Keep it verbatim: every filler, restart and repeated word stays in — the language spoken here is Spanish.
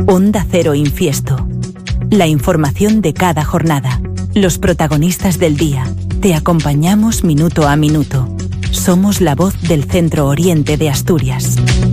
Onda Cero Infiesto. La información de cada jornada. Los protagonistas del día. Te acompañamos minuto a minuto. Somos la voz del Centro Oriente de Asturias.